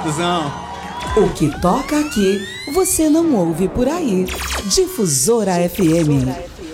cuzão. O que toca aqui, você não ouve por aí. Difusora FM.